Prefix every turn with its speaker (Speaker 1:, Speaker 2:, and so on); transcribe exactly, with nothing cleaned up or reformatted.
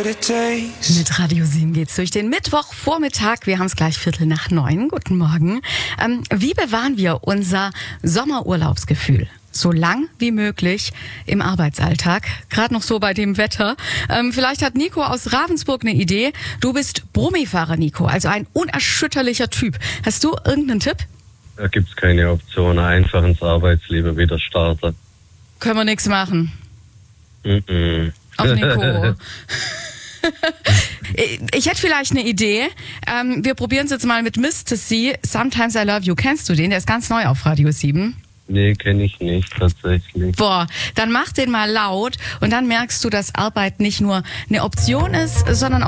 Speaker 1: Mit Radio sieben geht's durch den Mittwochvormittag. Wir haben es gleich Viertel nach neun. Guten Morgen. Ähm, wie bewahren wir unser Sommerurlaubsgefühl? So lang wie möglich im Arbeitsalltag. Gerade noch so bei dem Wetter. Ähm, vielleicht hat Nico aus Ravensburg eine Idee. Du bist Brummifahrer, Nico, also ein unerschütterlicher Typ. Hast du irgendeinen Tipp?
Speaker 2: Da gibt's keine Option. Einfach ins Arbeitsleben wieder starten.
Speaker 1: Können wir nichts machen.
Speaker 2: Mm-mm.
Speaker 1: Ach, Nico. Ich hätte vielleicht eine Idee. Ähm, wir probieren es jetzt mal mit Mister C. Sometimes I Love You. Kennst du den? Der ist ganz neu auf Radio sieben.
Speaker 2: Nee, kenne ich nicht, tatsächlich.
Speaker 1: Boah, dann mach den mal laut und dann merkst du, dass Arbeit nicht nur eine Option ist, sondern auch